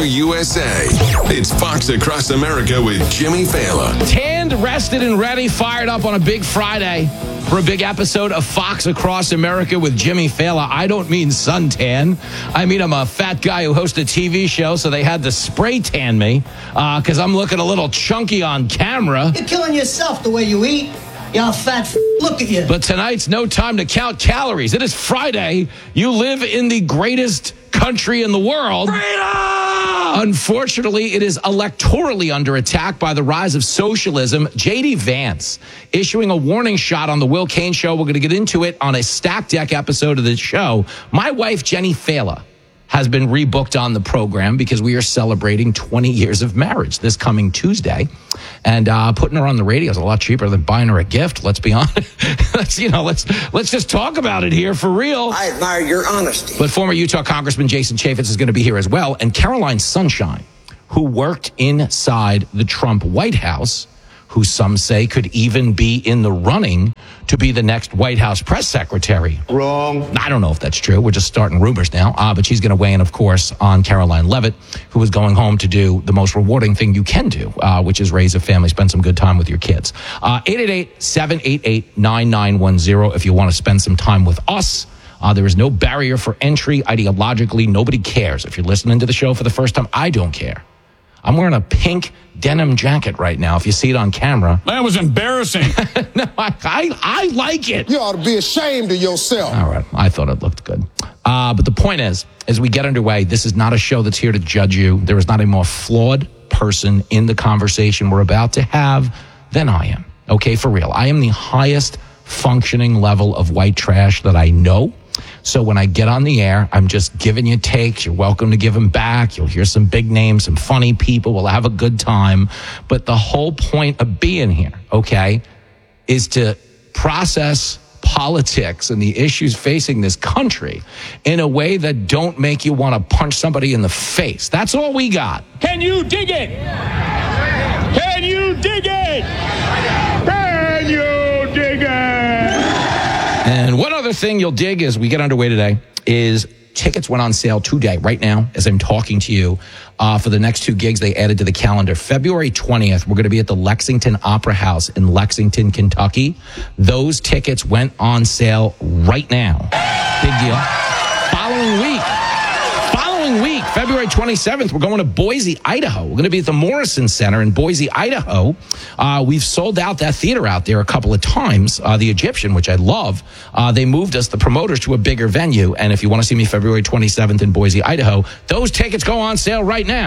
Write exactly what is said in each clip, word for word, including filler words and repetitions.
U S A. It's Fox Across America with Jimmy Fallon. Tanned, rested, and ready, fired up on a big Friday for a big episode of Fox Across America with Jimmy Fallon. I don't mean suntan. I mean, I'm a fat guy who hosts a T V show, so they had to spray tan me because uh, I'm looking a little chunky on camera. You're killing yourself the way you eat. Y'all fat f- look at you. But tonight's no time to count calories. It is Friday. You live in the greatest country in the world. Freedom! Unfortunately, it is electorally under attack by the rise of socialism. J D Vance issuing a warning shot on the Will Cain Show. We're going to get into it on a Stack Deck episode of the show. My wife, Jenny Fallon, has been rebooked on the program because we are celebrating twenty years of marriage this coming Tuesday. And uh, putting her on the radio is a lot cheaper than buying her a gift. Let's be honest. let's, you know, let's let's just talk about it here for real. I admire your honesty. But former Utah Congressman Jason Chaffetz is going to be here as well. And Caroline Sunshine, who worked inside the Trump White House, who some say could even be in the running to be the next White House press secretary. Wrong. I don't know if that's true. We're just starting rumors now. Uh, but she's going to weigh in, of course, on Caroline Leavitt, who is going home to do the most rewarding thing you can do, uh, which is raise a family, spend some good time with your kids. Uh, eight eight eight, seven eight eight, nine nine one zero if you want to spend some time with us. Uh, there is no barrier for entry. Ideologically, nobody cares. If you're listening to the show for the first time, I don't care. I'm wearing a pink denim jacket right now, if you see it on camera. That was embarrassing. no, I, I I like it. You ought to be ashamed of yourself. All right. I thought it looked good. Uh, but the point is, as we get underway, this is not a show that's here to judge you. There is not a more flawed person in the conversation we're about to have than I am. Okay, for real. I am the highest functioning level of white trash that I know. So when I get on the air, I'm just giving you takes. You're welcome to give them back. You'll hear some big names, some funny people. We'll have a good time. But the whole point of being here, okay, is to process politics and the issues facing this country in a way that don't make you want to punch somebody in the face. That's all we got. Can you dig it? Can you dig it? Can you dig it? And one other thing you'll dig as we get underway today is tickets went on sale today, right now, as I'm talking to you, uh, for the next two gigs they added to the calendar. February twentieth, we're going to be at the Lexington Opera House in Lexington, Kentucky. Those tickets went on sale right now. Big deal. Following week, following week, February twenty-seventh, we're going to Boise, Idaho. We're going to be at the Morrison Center in Boise, Idaho. Uh, we've sold out that theater out there a couple of times, uh, the Egyptian, which I love. Uh, they moved us, the promoters, to a bigger venue. And if you want to see me February twenty-seventh in Boise, Idaho, those tickets go on sale right now.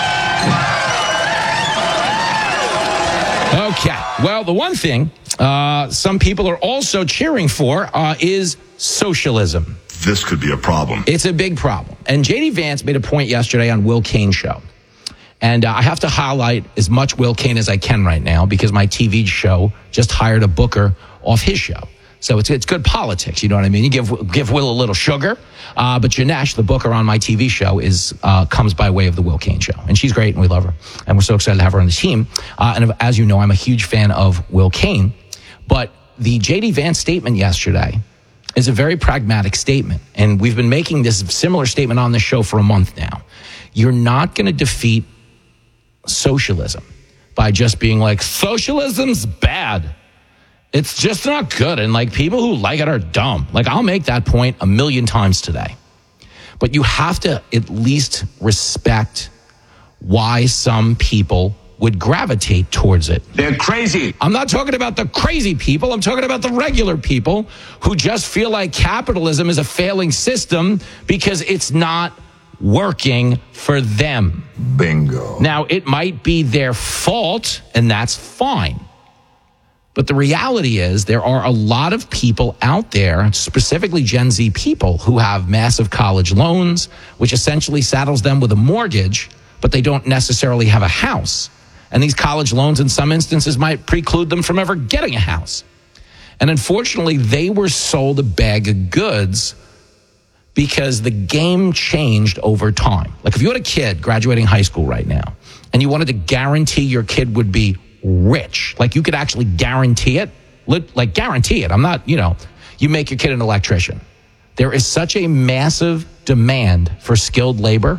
Okay. Well, the one thing uh, some people are also cheering for uh, is socialism. This could be a problem. It's a big problem. And J D Vance made a point yesterday on Will Cain Show. And uh, I have to highlight as much Will Cain as I can right now because my T V show just hired a booker off his show. So it's it's good politics, you know what I mean? You give give Will a little sugar. Uh, but Janesh, the booker on my T V show, is uh, comes by way of the Will Cain Show. And she's great and we love her. And we're so excited to have her on the team. Uh, and as you know, I'm a huge fan of Will Cain. But the J D Vance statement yesterday is a very pragmatic statement. And we've been making this similar statement on the show for a month now. You're not going to defeat socialism by just being like, socialism's bad. It's just not good. And like people who like it are dumb. Like I'll make that point a million times today. But you have to at least respect why some people would gravitate towards it. They're crazy. I'm not talking about the crazy people. I'm talking about the regular people who just feel like capitalism is a failing system because it's not working for them. Bingo. Now, it might be their fault, and that's fine. But the reality is there are a lot of people out there, specifically Gen Z people, who have massive college loans, which essentially saddles them with a mortgage, but they don't necessarily have a house. And these college loans, in some instances, might preclude them from ever getting a house. And unfortunately, they were sold a bag of goods because the game changed over time. Like if you had a kid graduating high school right now, and you wanted to guarantee your kid would be rich, like you could actually guarantee it, like guarantee it. I'm not, you know, you make your kid an electrician. There is such a massive demand for skilled labor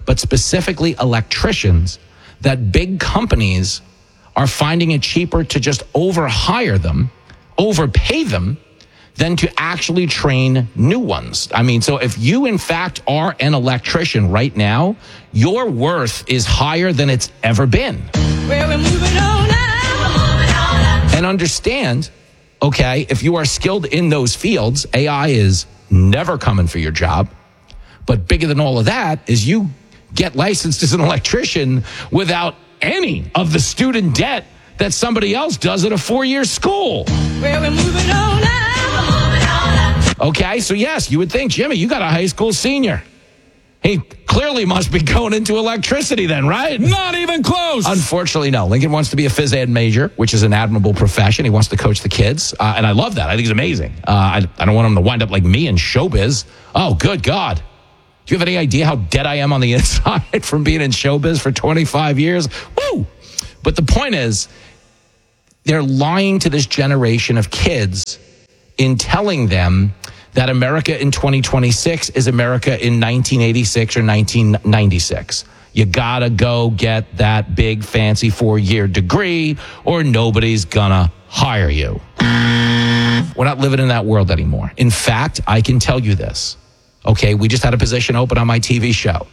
but specifically electricians, that big companies are finding it cheaper to just overhire them, overpay them, than to actually train new ones. I mean, so if you, in fact, are an electrician right now, your worth is higher than it's ever been. Well, we're moving on now. And understand, okay, if you are skilled in those fields, A I is never coming for your job. But bigger than all of that is you get licensed as an electrician without any of the student debt that somebody else does at a four-year school. Well, we're moving on now. Okay, so yes, you would think, Jimmy, you got a high school senior. He clearly must be going into electricity then, right? Not even close. Unfortunately, no. Lincoln wants to be a phys ed major, which is an admirable profession. He wants to coach the kids, uh, and I love that. I think it's amazing. Uh, I, I don't want him to wind up like me in showbiz. Oh, good God. Do you have any idea how dead I am on the inside from being in showbiz for twenty-five years? Woo! But the point is, they're lying to this generation of kids in telling them that America in twenty twenty-six is America in nineteen eighty-six or nineteen ninety-six. You gotta go get that big fancy four-year degree or nobody's gonna hire you. We're not living in that world anymore. In fact, I can tell you this. Okay, we just had a position open on my T V show.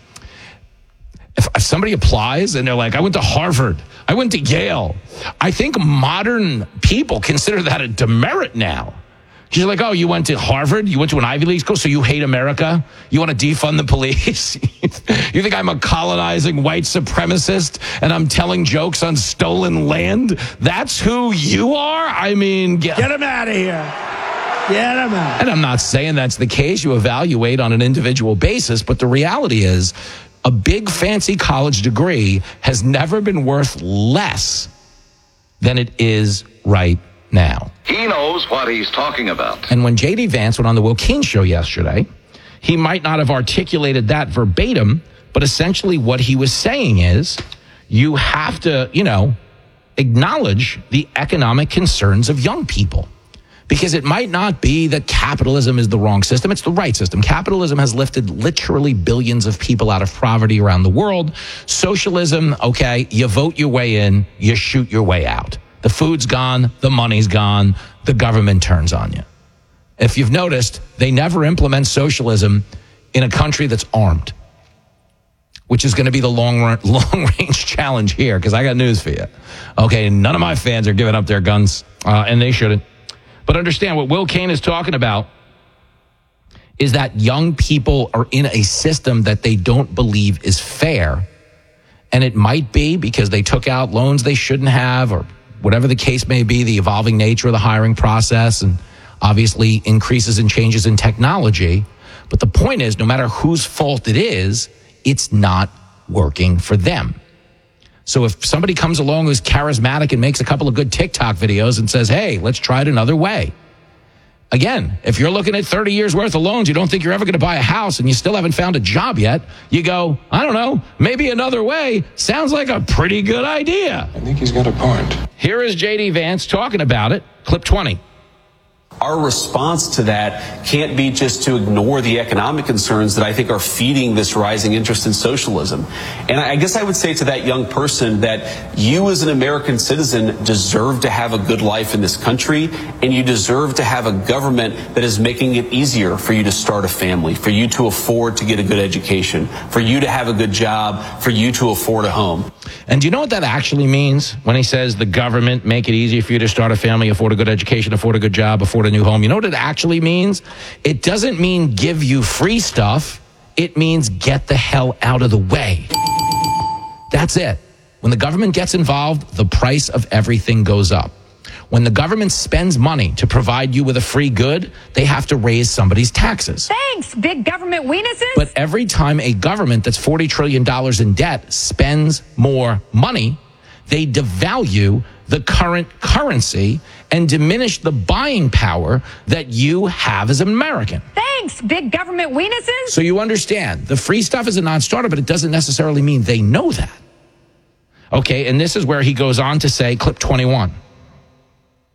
If, if somebody applies and they're like, I went to Harvard, I went to Yale, I think modern people consider that a demerit now. You're like, oh, you went to Harvard? You went to an Ivy League school, so you hate America? You want to defund the police? You think I'm a colonizing white supremacist and I'm telling jokes on stolen land? That's who you are? I mean... Get, Get him out of here. Get him out. And I'm not saying that's the case. You evaluate on an individual basis, but the reality is a big fancy college degree has never been worth less than it is right now. He knows what he's talking about. And when J D Vance went on the Will Cain show yesterday, he might not have articulated that verbatim, but essentially what he was saying is you have to, you know, acknowledge the economic concerns of young people. Because it might not be that capitalism is the wrong system. It's the right system. Capitalism has lifted literally billions of people out of poverty around the world. Socialism, okay, you vote your way in, you shoot your way out. The food's gone, the money's gone, the government turns on you. If you've noticed, they never implement socialism in a country that's armed, which is going to be the long long range challenge here, because I got news for you. Okay, none of my fans are giving up their guns, uh, and they shouldn't. But understand what Will Cain is talking about is that young people are in a system that they don't believe is fair. And it might be because they took out loans they shouldn't have, or whatever the case may be, the evolving nature of the hiring process, and obviously increases and changes in technology. But the point is, no matter whose fault it is, it's not working for them. So if somebody comes along who's charismatic and makes a couple of good TikTok videos and says, hey, let's try it another way. Again, if you're looking at thirty years worth of loans, you don't think you're ever going to buy a house and you still haven't found a job yet, you go, I don't know, maybe another way sounds like a pretty good idea. I think he's got a point. Here is J D Vance talking about it. Clip twenty. Our response to that can't be just to ignore the economic concerns that I think are feeding this rising interest in socialism. And I guess I would say to that young person that you as an American citizen deserve to have a good life in this country, and you deserve to have a government that is making it easier for you to start a family, for you to afford to get a good education, for you to have a good job, for you to afford a home. And do you know what that actually means when he says the government make it easier for you to start a family, afford a good education, afford a good job, afford a new home? You know what it actually means? It doesn't mean give you free stuff. It means get the hell out of the way. That's it. When the government gets involved, the price of everything goes up. When the government spends money to provide you with a free good, they have to raise somebody's taxes. Thanks, big government weenuses. But every time a government that's forty trillion dollars in debt spends more money, they devalue the current currency and diminish the buying power that you have as an American. Thanks, big government weenuses. So you understand, the free stuff is a non-starter, but it doesn't necessarily mean they know that. Okay, and this is where he goes on to say, clip twenty-one.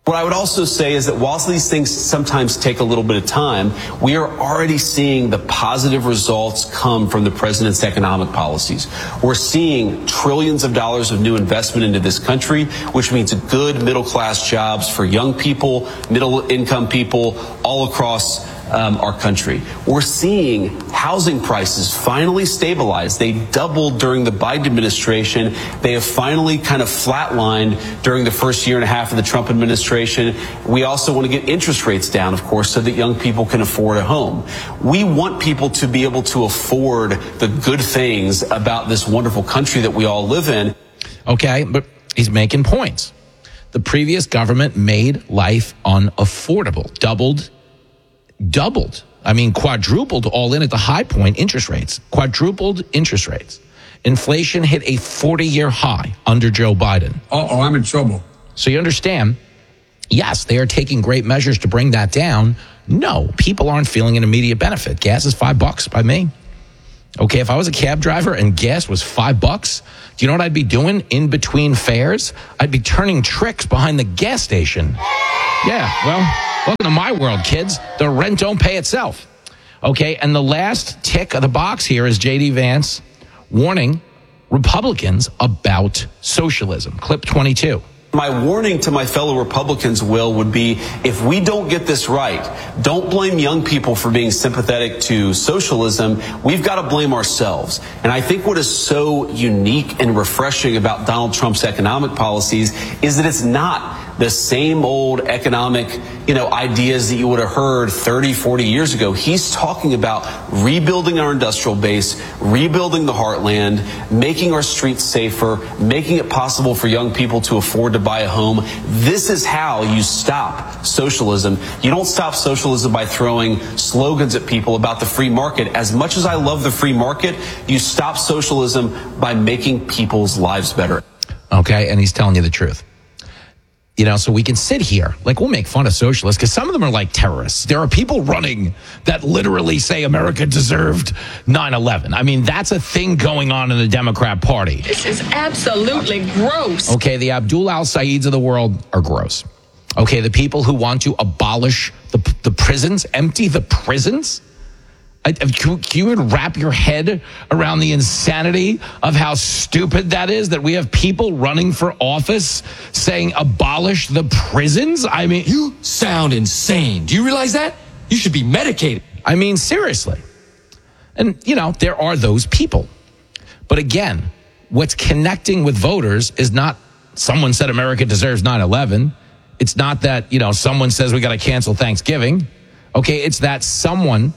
What I would also say is that whilst these things sometimes take a little bit of time, we are already seeing the positive results come from the president's economic policies. We're seeing trillions of dollars of new investment into this country, which means good middle-class jobs for young people, middle-income people all across Um, our country. We're seeing housing prices finally stabilize. They doubled during the Biden administration. They have finally kind of flatlined during the first year and a half of the Trump administration. We also want to get interest rates down, of course, so that young people can afford a home. We want people to be able to afford the good things about this wonderful country that we all live in. Okay, but he's making points. The previous government made life unaffordable, doubled doubled, I mean, quadrupled all in at the high point interest rates, quadrupled interest rates. Inflation hit a forty-year high under Joe Biden. Uh-oh, I'm in trouble. So you understand, yes, they are taking great measures to bring that down. No, people aren't feeling an immediate benefit. Gas is five bucks by me. Okay, if I was a cab driver and gas was five bucks, do you know what I'd be doing in between fares? I'd be turning tricks behind the gas station. Yeah, well, welcome to my world, kids. The rent don't pay itself. Okay, and the last tick of the box here is J D Vance warning Republicans about socialism. Clip twenty-two. My warning to my fellow Republicans, Will, would be if we don't get this right, don't blame young people for being sympathetic to socialism. We've got to blame ourselves. And I think what is so unique and refreshing about Donald Trump's economic policies is that it's not the same old economic, you know, ideas that you would have heard thirty, forty years ago. He's talking about rebuilding our industrial base, rebuilding the heartland, making our streets safer, making it possible for young people to afford to buy a home. This is how you stop socialism. You don't stop socialism by throwing slogans at people about the free market. As much as I love the free market, you stop socialism by making people's lives better. Okay, and he's telling you the truth. You know, so we can sit here, like we'll make fun of socialists because some of them are like terrorists. There are people running that literally say America deserved nine eleven. I mean, that's a thing going on in the Democrat Party. This is absolutely gross. Okay, the Abdul Al-Saids of the world are gross. Okay, the people who want to abolish the, the prisons, empty the prisons. I, can you even wrap your head around the insanity of how stupid that is, that we have people running for office saying abolish the prisons? I mean, you sound insane. Do you realize that? You should be medicated. I mean, seriously. And, you know, there are those people. But again, what's connecting with voters is not someone said America deserves nine eleven. It's not that, you know, someone says we got to cancel Thanksgiving. Okay, it's that someone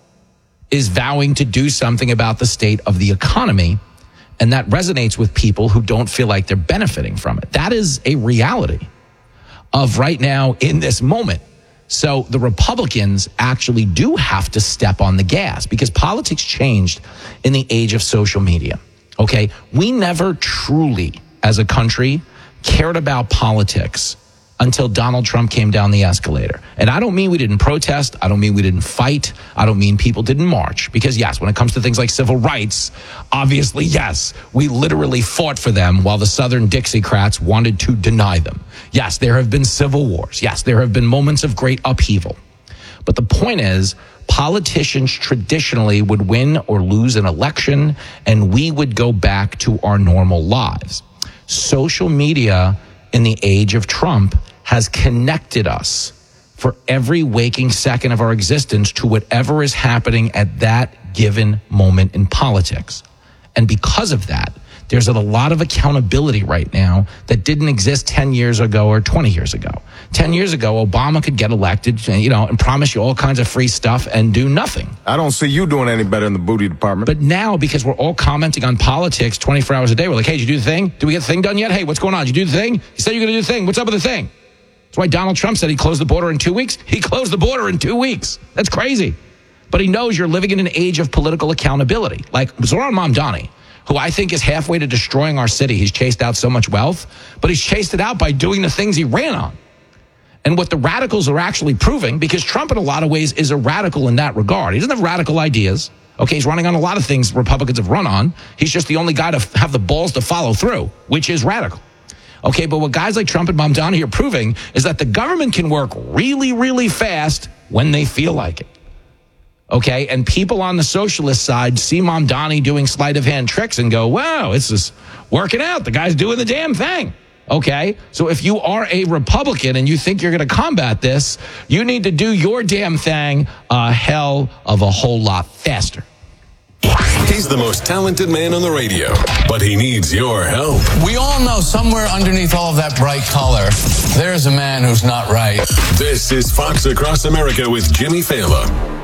is vowing to do something about the state of the economy, and that resonates with people who don't feel like they're benefiting from it. That is a reality of right now in this moment. So the Republicans actually do have to step on the gas because politics changed in the age of social media. Okay, we never truly, as a country, cared about politics until Donald Trump came down the escalator. And I don't mean we didn't protest. I don't mean we didn't fight. I don't mean people didn't march. Because, yes, when it comes to things like civil rights, obviously, yes, we literally fought for them while the Southern Dixiecrats wanted to deny them. Yes, there have been civil wars. Yes, there have been moments of great upheaval. But the point is, politicians traditionally would win or lose an election, and we would go back to our normal lives. Social media in the age of Trump has connected us for every waking second of our existence to whatever is happening at that given moment in politics. And because of that, there's a lot of accountability right now that didn't exist ten years ago or twenty years ago. ten years ago, Obama could get elected, you know, and promise you all kinds of free stuff and do nothing. I don't see you doing any better in the booty department. But now, because we're all commenting on politics twenty-four hours a day, we're like, hey, did you do the thing? Did we get the thing done yet? Hey, what's going on? Did you do the thing? You said you're going to do the thing. What's up with the thing? That's why Donald Trump said he closed the border in two weeks. He closed the border in two weeks. That's crazy. But he knows you're living in an age of political accountability. Like Zoran Mamdani, who I think is halfway to destroying our city. He's chased out so much wealth, but he's chased it out by doing the things he ran on. And what the radicals are actually proving, because Trump in a lot of ways is a radical in that regard. He doesn't have radical ideas. Okay, he's running on a lot of things Republicans have run on. He's just the only guy to have the balls to follow through, which is radical. Okay, but what guys like Trump and Mamdani are proving is that the government can work really, really fast when they feel like it. Okay, and people on the socialist side see Mamdani doing sleight of hand tricks and go, wow, this is working out. The guy's doing the damn thing. Okay, so if you are a Republican and you think you're going to combat this, you need to do your damn thing a hell of a whole lot faster. He's the most talented man on the radio, but he needs your help. We all know somewhere underneath all of that bright color, there's a man who's not right. This is Fox Across America with Jimmy Fallon.